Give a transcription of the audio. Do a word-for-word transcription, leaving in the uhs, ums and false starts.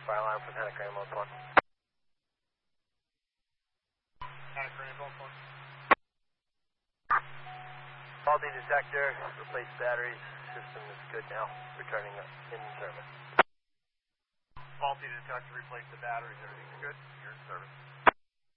fire alarm for Panic Ambulance one. Panic Ambulance one. Faulty detector, replace batteries. System is good now. Returning in service. Faulty detector, replace the batteries. Everything's good. You're in service.